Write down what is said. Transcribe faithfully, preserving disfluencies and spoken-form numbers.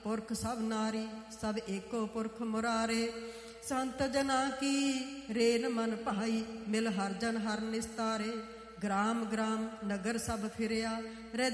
ਪੁਰਖ ਸਭ ਨਾਰੀ, ਸਭ ਏਕੋ ਪੁਰਖ ਮੁਰਾਰੇ। ਸੰਤ ਜਨਾ ਕੀ ਰੇਨ ਮਨ ਭਾਈ, ਮਿਲ ਹਰ ਜਨ ਹਰ ਨਿਸਤਾਰੇ। ਗ੍ਰਾਮ ਗ੍ਰਾਮ ਨਗਰ ਸਭ ਫਿਰਿਆ,